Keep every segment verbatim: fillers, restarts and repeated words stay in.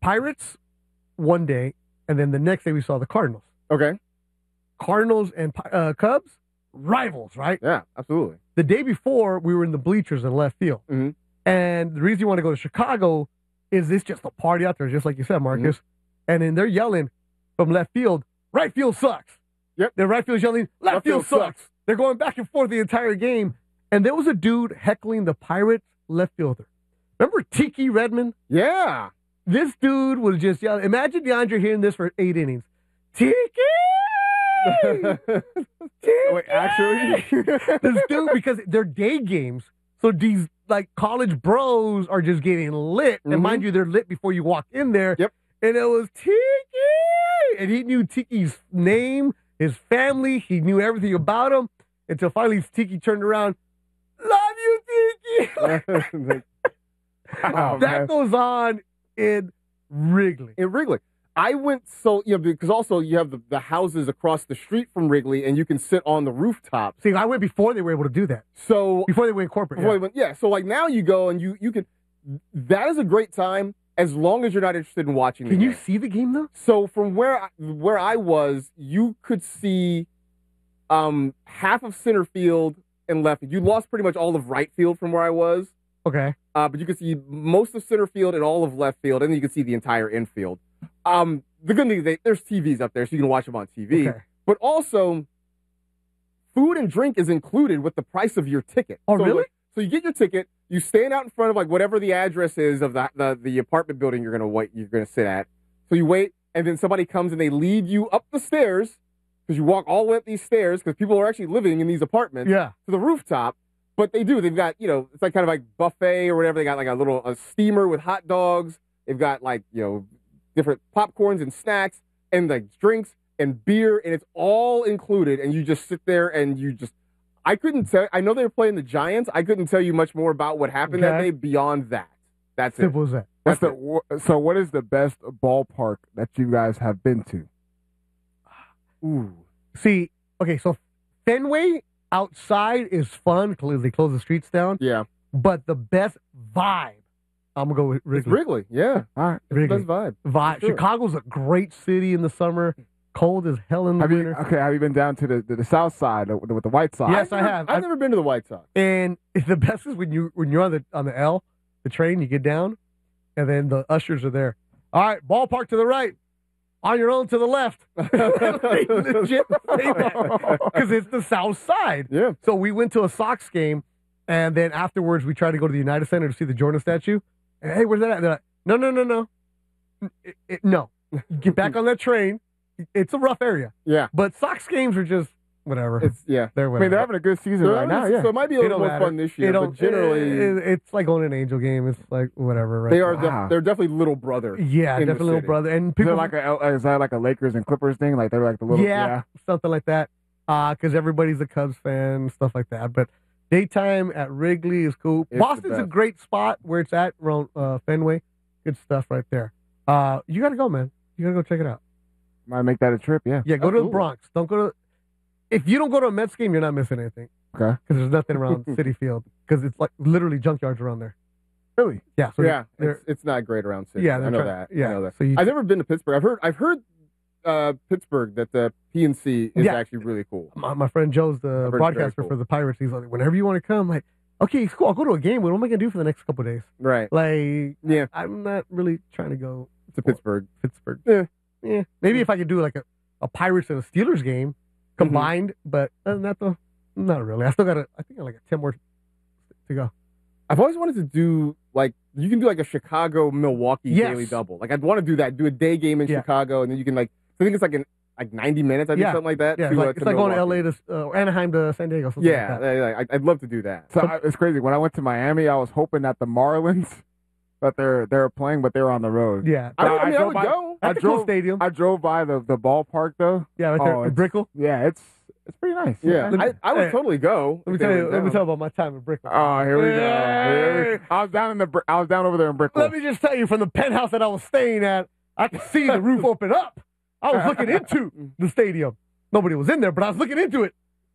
Pirates one day, and then the next day we saw the Cardinals. Okay. Cardinals and uh, Cubs, rivals, right? Yeah, absolutely. The day before, we were in the bleachers in left field. Mm-hmm. And the reason you want to go to Chicago is it's just a party out there, just like you said, Marcus. Mm-hmm. And then they're yelling from left field, right field sucks. Yep. The right field's yelling, left, left field, field sucks. sucks. They're going back and forth the entire game. And there was a dude heckling the Pirates left fielder. Remember Tiki Redmond? Yeah. This dude was just yelling. Imagine DeAndre hearing this for eight innings. Tiki! Tiki! Wait, actually? This dude, because they're day games, so these like college bros are just getting lit. Mm-hmm. And mind you, they're lit before you walk in there. Yep. And it was Tiki! And he knew Tiki's name, his family. He knew everything about him until finally Tiki turned around. Love you, Tiki! Oh, that man. goes on in Wrigley. In Wrigley. I went so, you know, because also you have the, the houses across the street from Wrigley and you can sit on the rooftop. See, I went before they were able to do that. So before they went corporate. Before yeah. They went, yeah. So like now you go and you, you can, that is a great time as long as you're not interested in watching the Can game. you see the game though? So from where I, where I was, you could see um, half of center field and left. You lost pretty much all of right field from where I was. Okay. Uh, but you could see most of center field and all of left field, and then you could see the entire infield. Um, the good thing is they, there's T Vs up there, so you can watch them on T V. Okay. But also, food and drink is included with the price of your ticket. Oh, so, really? Like, so you get your ticket, you stand out in front of like whatever the address is of the the, the apartment building you're gonna wait, you're gonna sit at. So you wait, and then somebody comes and they lead you up the stairs because you walk all the way up these stairs because people are actually living in these apartments. Yeah. To the rooftop. But they do. They've got, you know, it's like kind of like buffet or whatever. They got like a little a steamer with hot dogs. They've got like, you know, different popcorns and snacks and like drinks and beer. And it's all included. And you just sit there and you just, I couldn't tell, I know they were playing the Giants. I couldn't tell you much more about what happened Okay. that day beyond that. That's Simple it. as that. What's That's the, wh- so what is the best ballpark that you guys have been to? Ooh. See, okay, so Fenway outside is fun because they close the streets down. Yeah. But the best vibe, I'm going to go with Wrigley. It's Wrigley. Yeah. All right. It's Wrigley. the best vibe. Vibe. Sure. Chicago's a great city in the summer. Cold as hell in the Have you, winter. okay, have you been down to the, the, the south side with the, with the White Sox? Yes, I never- have. I've I've- never been to the White Sox. And the best is when you when you're on the on the L, the train, you get down, and then the ushers are there. All right, ballpark to the right, on your own to the left. They legit say that because it's the South Side. Yeah. So we went to a Sox game, and then afterwards we tried to go to the United Center to see the Jordan statue. And, hey, where's that at? They're like, no, no, no, no, It- it- no. Get back on that train. It's a rough area, Yeah. but Sox games are just whatever. It's, yeah. They're I whatever. mean, they're having a good season So, right now, yeah. so it might be a It little don't more matter. fun this It year, don't- but generally it- it's like going an Angel game. It's like whatever. Right they are. Wow. Def- they're definitely little brother. Yeah, in the definitely little city. brother. And Is, people, it like a, is that like a Lakers and Clippers thing? Like they're like the little, yeah, something like that. Because everybody's a Cubs fan, stuff like that. But daytime at Wrigley is cool. It's the Boston's a best. great spot where it's at, around uh, Fenway. Good stuff right there. Uh, you got to go, man. You got to go check it out. Might make that a trip, yeah. Yeah, go to the Absolutely. Bronx. Don't go to. If you don't go to a Mets game, you're not missing anything. Okay. Because there's nothing around City Field. Because it's like literally junkyards around there. Really? Yeah. So Yeah, they're, it's, it's not great around city. yeah, I they're know try- that. Yeah. I know that. So you, I've never been to Pittsburgh. I've heard. I've heard uh, Pittsburgh that the P N C is Yeah. actually really cool. my, my friend Joe's the heard it's very broadcaster cool. for the Pirates. He's like, whenever you want to come, I'm like, okay, it's cool. I'll go to a game. What am I gonna do for the next couple of days? Right. Like, Yeah. I'm not really trying to go To Pittsburgh. Pittsburgh. Yeah. Yeah. Maybe if I could do like a, a Pirates and a Steelers game combined, but uh, not the, not really. I still got a, I think I like a ten more to go. I've always wanted to do like you can do like a Chicago Milwaukee Yes. daily double. Like I'd want to do that. Do a day game in Yeah. Chicago, and then you can like I think it's like an like ninety minutes. I think Yeah. something like that. Yeah, to, it's like, uh, it's to like going to L A Milwaukee. to uh, Anaheim to San Diego. Something Yeah, like that. I- I- I'd love to do that. So I, it's crazy. When I went to Miami, I was hoping that the Marlins, that they're they're playing, but they're on the road. Yeah. I, So I mean, I, drove would by- go. That's I a cool drove- stadium. I drove by the, the ballpark though. yeah, right there Oh, in it's- Brickell. Yeah, it's it's pretty nice. Yeah, Let me- I, I would hey, totally go. Let me if tell they you. were Let me down. tell you about my time in Brickell. Oh, here we go. Here Hey. we- I was down in the Br- I was down over there in Brickell. Let me just tell you, from the penthouse that I was staying at, I could see the roof open up. I was looking into the stadium. Nobody was in there, but I was looking into it.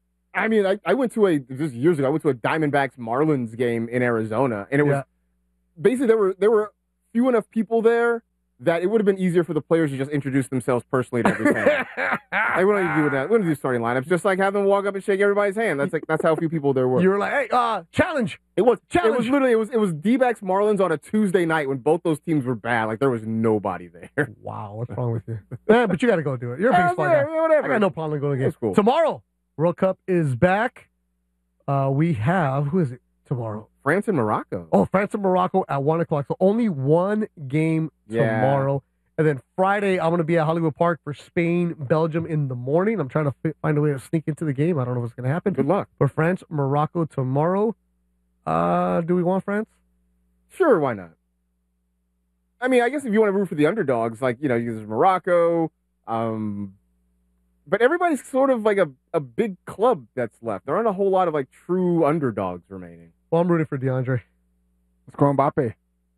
I mean, I, I went to a just years ago. I went to a Diamondbacks Marlins game in Arizona, and it was Yeah. basically there were there were few enough people there that it would have been easier for the players to just introduce themselves personally to every fan. Like, we don't need to do that. We don't do starting lineups. Just like have them walk up and shake everybody's hand. That's like that's how few people there were. You were like, hey, uh, challenge. It was Challenge. It was literally it was it was D-backs Marlins on a Tuesday night when both those teams were bad. Like there was nobody there. Wow, what's wrong with you? Yeah, but you got to go do it. You're a Yeah, baseball yeah, guy. yeah, whatever. I got no problem going to That's game. cool. Tomorrow, World Cup is back. Uh, we have who is it tomorrow? France and Morocco. Oh, France and Morocco at one o'clock. So only one game Yeah. tomorrow. And then Friday, I'm going to be at Hollywood Park for Spain, Belgium in the morning. I'm trying to fi- find a way to sneak into the game. I don't know what's going to happen. Good luck. For France, Morocco tomorrow. Uh, do we want France? Sure, why not? I mean, I guess if you want to root for the underdogs, like, you know, there's Morocco, um, but everybody's sort of like a, a big club that's left. There aren't a whole lot of, like, true underdogs remaining. Well, I'm rooting for DeAndre. Let's go Mbappe.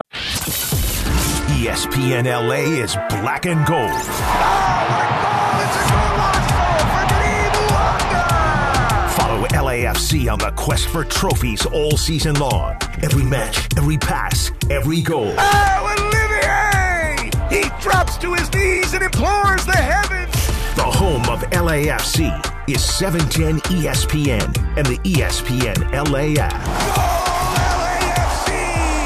E S P N L A is black and gold. Oh, my God, it's a goal for Dean Wonder! Follow L A F C on the quest for trophies all season long. Every match, every pass, every goal. Oh, Olivier! He drops to his knees and implores the heavens. The home of L A F C is seven ten E S P N and the E S P N L A app. Goal, L A F C!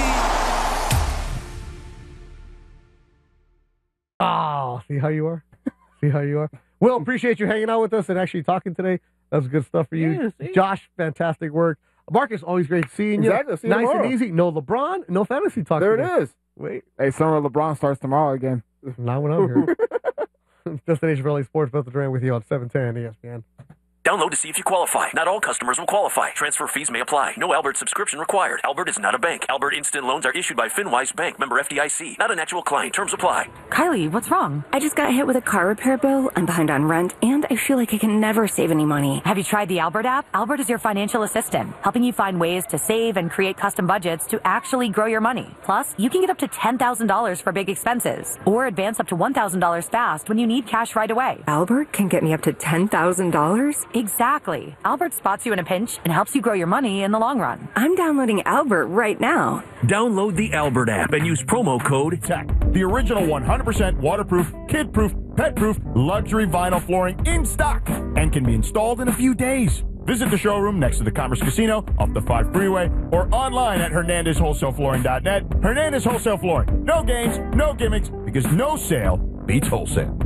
Oh, see how you are? See how you are? Will, appreciate you hanging out with us and actually talking today. That was good stuff for you. Yeah, see? Josh, fantastic work. Marcus, always great seeing you. Exactly. See you nice tomorrow. and easy. No LeBron, no fantasy talk. There today. it is. Wait, Hey, summer LeBron starts tomorrow again. not when I'm here. Destination for L A Sports, Beth Duran with you on seven ten E S P N. Download to see if you qualify. Not all customers will qualify. Transfer fees may apply. No Albert subscription required. Albert is not a bank. Albert Instant Loans are issued by FinWise Bank, member F D I C. Not an actual client. Terms apply. Kylie, what's wrong? I just got hit with a car repair bill. I'm behind on rent, and I feel like I can never save any money. Have you tried the Albert app? Albert is your financial assistant, helping you find ways to save and create custom budgets to actually grow your money. Plus, you can get up to ten thousand dollars for big expenses, or advance up to one thousand dollars fast when you need cash right away. Albert can get me up to ten thousand dollars? Exactly. Albert spots you in a pinch and helps you grow your money in the long run. I'm downloading Albert right now. Download the Albert app and use promo code Tech, the original one hundred percent waterproof, kid-proof, pet-proof, luxury vinyl flooring in stock and can be installed in a few days. Visit the showroom next to the Commerce Casino off the five freeway or online at hernandez wholesale flooring dot net. Hernandez Wholesale Flooring. No games, no gimmicks, because no sale beats wholesale.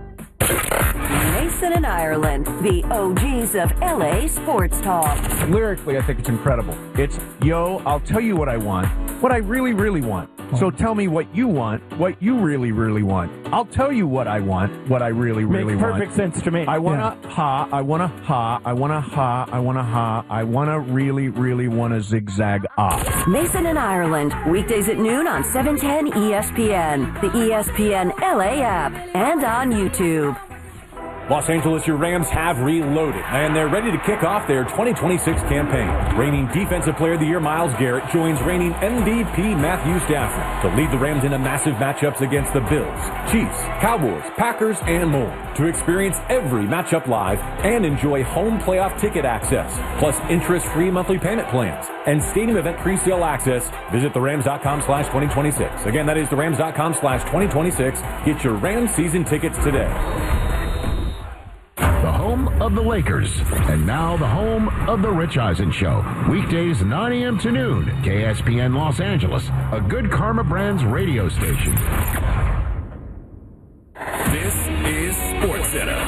Mason and Ireland, the O Gs of L A Sports Talk. Lyrically, I think it's incredible. It's, yo, I'll tell you what I want, what I really, really want. So tell me what you want, what you really, really want. I'll tell you what I want, what I really, really Makes want. perfect sense to me. I want to ha, I want to ha, I want to ha, I want to ha, I want to really, really want to zigzag ah. Mason and Ireland, weekdays at noon on seven ten E S P N, the E S P N L A app, and on YouTube. Los Angeles, your Rams have reloaded, and they're ready to kick off their twenty twenty-six campaign. Reigning Defensive Player of the Year Myles Garrett joins reigning M V P Matthew Stafford to lead the Rams into massive matchups against the Bills, Chiefs, Cowboys, Packers, and more. To experience every matchup live and enjoy home playoff ticket access, plus interest-free monthly payment plans and stadium event pre-sale access, visit the rams dot com slash twenty twenty-six. Again, that is the rams dot com slash twenty twenty-six. Get your Rams season tickets today. The home of the Lakers, and now the home of the Rich Eisen Show. Weekdays nine a.m. to noon, K S P N Los Angeles, a Good Karma Brands radio station. This is SportsCenter.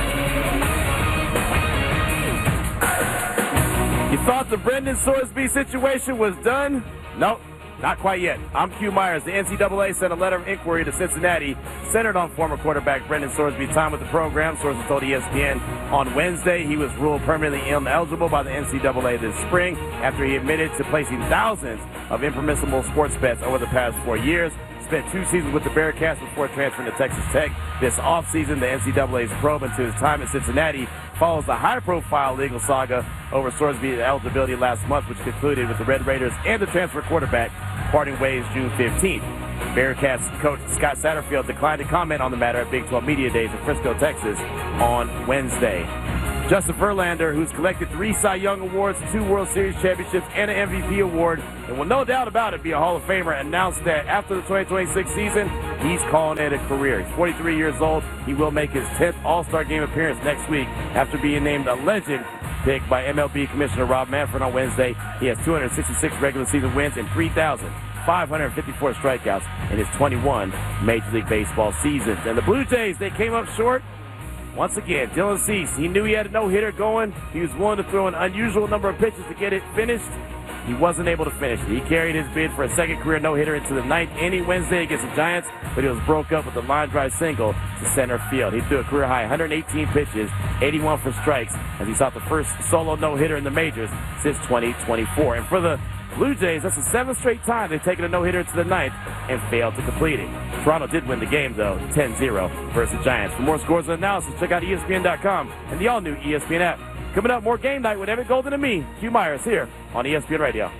You thought the Brendan Sorsby situation was done? Nope. Not quite yet. I'm Q Myers. The N C double A sent a letter of inquiry to Cincinnati centered on former quarterback Brendan Sorsby's time with the program. Sources told E S P N on Wednesday he was ruled permanently ineligible by the N C double A this spring after he admitted to placing thousands of impermissible sports bets over the past four years. Spent two seasons with the Bearcats before transferring to Texas Tech. This offseason, the N C double A's probe into his time at Cincinnati follows the high-profile legal saga over Sorsby's eligibility last month, which concluded with the Red Raiders and the transfer quarterback parting ways June fifteenth. Bearcats coach Scott Satterfield declined to comment on the matter at Big twelve Media Days in Frisco, Texas on Wednesday. Justin Verlander, who's collected three Cy Young Awards, two World Series championships, and an M V P award, and will no doubt about it be a Hall of Famer, announced that after the twenty twenty-six season, he's calling it a career. He's forty-three years old. He will make his tenth All-Star Game appearance next week after being named a legend pick by M L B Commissioner Rob Manfred on Wednesday. He has two hundred sixty-six regular season wins and three thousand five hundred fifty-four strikeouts in his twenty-one Major League Baseball seasons. And the Blue Jays, they came up short. Once again, Dylan Cease, he knew he had a no-hitter going. He was willing to throw an unusual number of pitches to get it finished. He wasn't able to finish it. He carried his bid for a second career no-hitter into the ninth inning Wednesday against the Giants, but he was broke up with a line drive single to center field. He threw a career high one hundred eighteen pitches, eighty-one for strikes, as he sought the first solo no-hitter in the majors since twenty twenty-four. And for the Blue Jays, that's the seventh straight time they've taken a no-hitter to the ninth and failed to complete it. Toronto did win the game, though, ten zero versus the Giants. For more scores and analysis, check out E S P N dot com and the all-new E S P N app. Coming up, more Game Night with Evan Golden and me, Hugh Myers, here on E S P N Radio.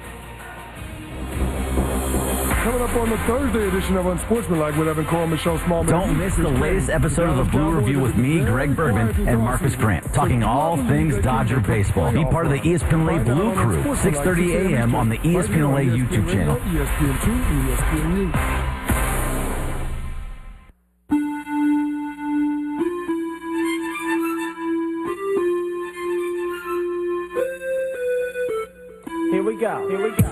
Coming up on the Thursday edition of Unsportsmanlike with Evan Cole and Michelle Smallman. Don't miss the latest episode of the Blue Review with me, Greg Bergman, and Marcus Grant, talking all things Dodger baseball. Be part of the E S P N L A Blue Crew, six thirty a.m. on the E S P N L A YouTube channel. E S P N two, E S P N U. Here we go. Here we go.